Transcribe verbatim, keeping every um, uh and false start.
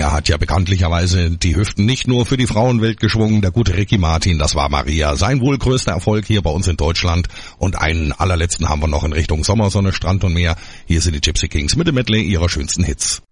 der hat ja bekanntlicherweise die Hüften nicht nur für die Frauenwelt geschwungen. Der gute Ricky Martin, das war Maria. Sein wohl größter Erfolg hier bei uns in Deutschland. Und einen allerletzten haben wir noch in Richtung Sommersonne, Strand und Meer. Hier sind die Gypsy Kings mit dem Medley ihrer schönsten Hits.